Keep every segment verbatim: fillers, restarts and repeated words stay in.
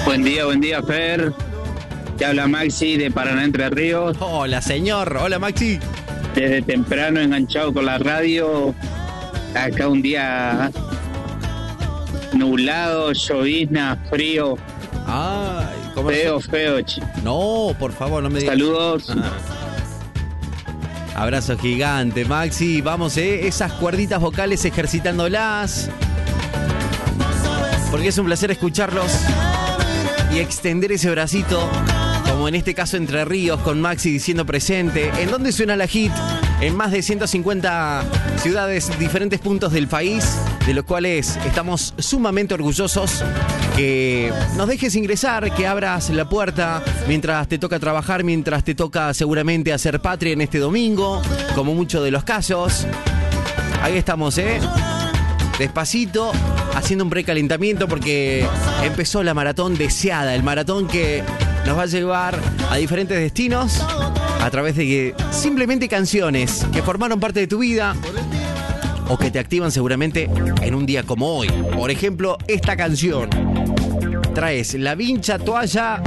Buen día, buen día, Fer. Te habla Maxi de Paraná, Entre Ríos. Hola, señor. Hola, Maxi. Desde temprano enganchado con la radio. Acá un día nublado, llovizna, frío. Ay, ¿cómo Feo, se- feo. Che. No, por favor, no me digas. Saludos. Ah. Abrazo gigante, Maxi. Vamos, eh, esas cuerditas vocales ejercitándolas. Porque es un placer escucharlos y extender ese bracito, como en este caso Entre Ríos, con Maxi diciendo presente. ¿En dónde suena la hit? En más de ciento cincuenta ciudades, diferentes puntos del país, de los cuales estamos sumamente orgullosos. Que nos dejes ingresar, que abras la puerta mientras te toca trabajar, mientras te toca seguramente hacer patria en este domingo, como muchos de los casos. Ahí estamos, ¿eh? Despacito, haciendo un precalentamiento porque empezó la maratón deseada, el maratón que nos va a llevar a diferentes destinos a través de simplemente canciones que formaron parte de tu vida o que te activan seguramente en un día como hoy. Por ejemplo, esta canción. Traes la vincha toalla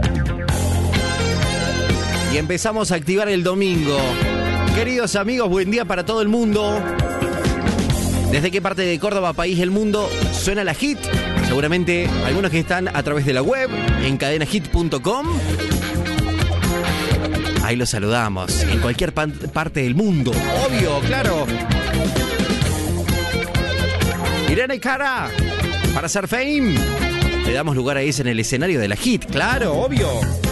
y empezamos a activar el domingo. Queridos amigos, buen día para todo el mundo. ¿Desde qué parte de Córdoba, país del mundo, suena la hit? Seguramente algunos que están a través de la web, en cadena hit punto com. Ahí los saludamos, en cualquier pan- parte del mundo. Obvio, claro. Irene Cara, para hacer fame. Le damos lugar a ella en el escenario de la hit, claro, obvio.